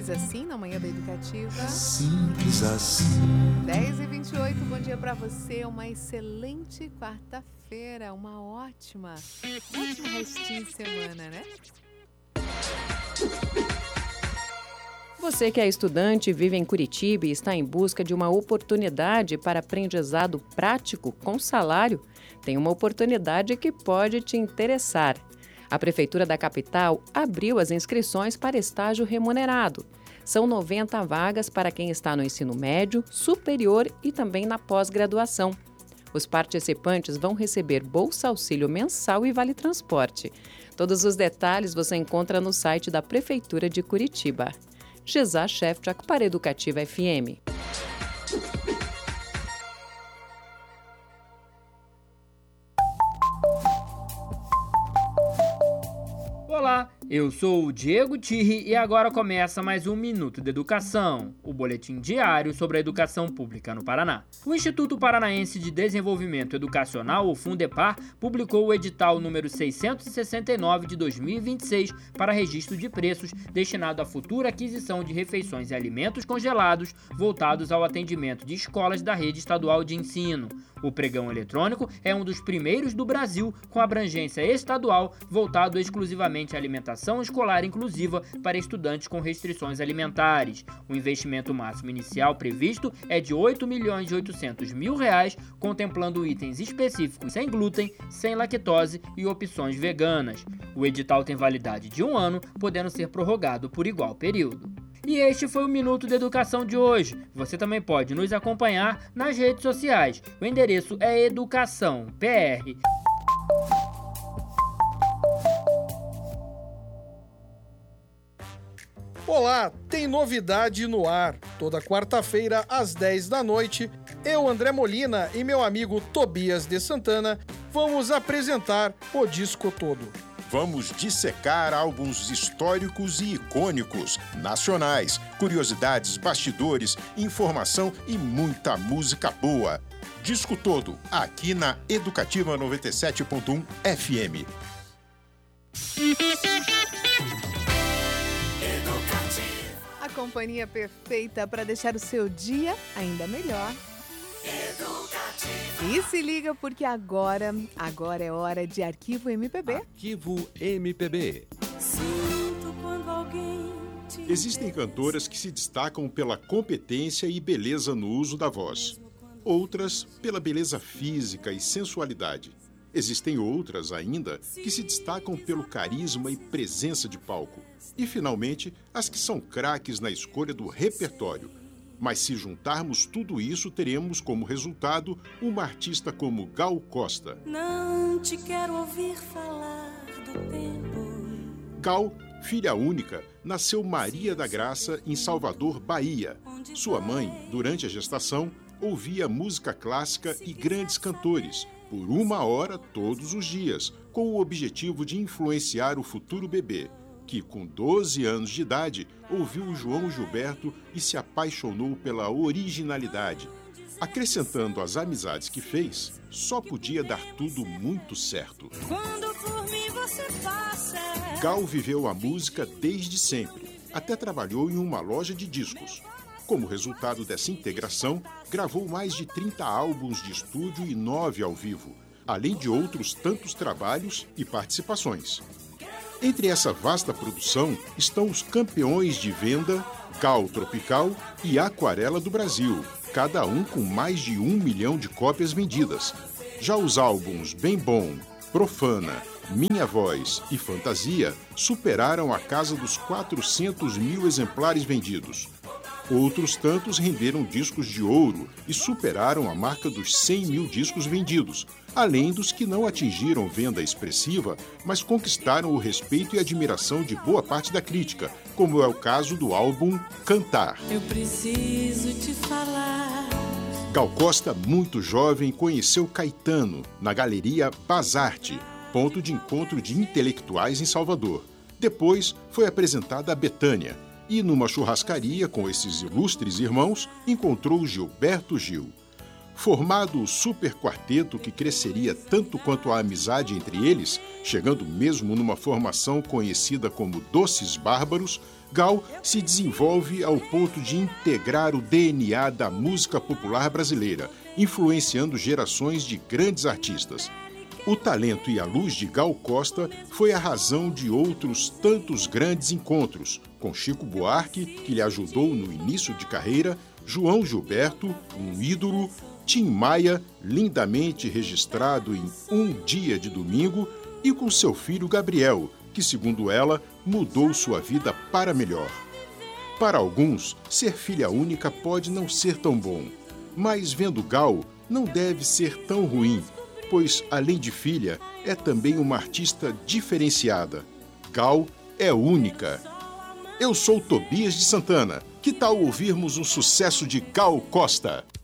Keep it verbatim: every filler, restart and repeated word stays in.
Simples assim, na manhã da Educativa. Simples assim. dez e vinte e oito, bom dia pra você. Uma excelente quarta-feira, uma ótima, ótima restinho de semana, né? Você que é estudante, vive em Curitiba e está em busca de uma oportunidade para aprendizado prático com salário, tem uma oportunidade que pode te interessar. A Prefeitura da capital abriu as inscrições para estágio remunerado. São noventa vagas para quem está no ensino médio, superior e também na pós-graduação. Os participantes vão receber bolsa auxílio mensal e vale transporte. Todos os detalhes você encontra no site da Prefeitura de Curitiba. Gesá Shefchak para Educativa F M. Olá, eu sou o Diego Tirri e agora começa mais um Minuto de Educação, o boletim diário sobre a educação pública no Paraná. O Instituto Paranaense de Desenvolvimento Educacional, o Fundepar, publicou o edital número seiscentos e sessenta e nove de dois mil e vinte e seis para registro de preços destinado à futura aquisição de refeições e alimentos congelados voltados ao atendimento de escolas da rede estadual de ensino. O pregão eletrônico é um dos primeiros do Brasil com abrangência estadual voltado exclusivamente à alimentação escolar inclusiva para estudantes com restrições alimentares. O investimento máximo inicial previsto é de oito milhões e oitocentos mil reais, contemplando itens específicos sem glúten, sem lactose e opções veganas. O edital tem validade de um ano, podendo ser prorrogado por igual período. E este foi o Minuto de Educação de hoje. Você também pode nos acompanhar nas redes sociais. O endereço é Educação P R. Olá, tem novidade no ar. Toda quarta-feira, às dez da noite, eu, André Molina e meu amigo Tobias de Santana vamos apresentar o disco todo. Vamos dissecar álbuns históricos e icônicos, nacionais, curiosidades, bastidores, informação e muita música boa. Disco todo, aqui na Educativa noventa e sete ponto um F M. A companhia perfeita para deixar o seu dia ainda melhor. E se liga porque agora, agora é hora de Arquivo M P B. Arquivo M P B. Sinto quando alguém te Existem cantoras que se destacam pela competência e beleza no uso da voz. Outras pela beleza física e sensualidade. Existem outras ainda que se destacam pelo carisma e presença de palco. E, finalmente, as que são craques na escolha do repertório. Mas se juntarmos tudo isso, teremos como resultado uma artista como Gal Costa. Não te quero ouvir falar do tempo. Gal, filha única, nasceu Maria da Graça, em Salvador, Bahia. Sua mãe, durante a gestação, ouvia música clássica e grandes cantores, por uma hora todos os dias, com o objetivo de influenciar o futuro bebê, que, com doze anos de idade, ouviu o João Gilberto e se apaixonou pela originalidade. Acrescentando as amizades que fez, só podia dar tudo muito certo. Quando por mim você passa. Gal viveu a música desde sempre, até trabalhou em uma loja de discos. Como resultado dessa integração, gravou mais de trinta álbuns de estúdio e nove ao vivo, além de outros tantos trabalhos e participações. Entre essa vasta produção estão os campeões de venda Gal Tropical e Aquarela do Brasil, cada um com mais de um milhão de cópias vendidas. Já os álbuns Bem Bom, Profana, Minha Voz e Fantasia superaram a casa dos quatrocentos mil exemplares vendidos. Outros tantos renderam discos de ouro e superaram a marca dos cem mil discos vendidos, além dos que não atingiram venda expressiva, mas conquistaram o respeito e admiração de boa parte da crítica, como é o caso do álbum Cantar. Eu preciso te falar. Gal Costa, muito jovem, conheceu Caetano na Galeria Bazarte, ponto de encontro de intelectuais em Salvador. Depois foi apresentada a Bethânia, e numa churrascaria com esses ilustres irmãos, encontrou Gilberto Gil. Formado o super quarteto que cresceria tanto quanto a amizade entre eles, chegando mesmo numa formação conhecida como Doces Bárbaros, Gal se desenvolve ao ponto de integrar o D N A da música popular brasileira, influenciando gerações de grandes artistas. O talento e a luz de Gal Costa foi a razão de outros tantos grandes encontros, com Chico Buarque, que lhe ajudou no início de carreira, João Gilberto, um ídolo, Tim Maia, lindamente registrado em Um Dia de Domingo, e com seu filho Gabriel, que, segundo ela, mudou sua vida para melhor. Para alguns, ser filha única pode não ser tão bom, mas vendo Gal, não deve ser tão ruim, pois, além de filha, é também uma artista diferenciada. Gal é única. Eu sou Tobias de Santana. Que tal ouvirmos um sucesso de Gal Costa?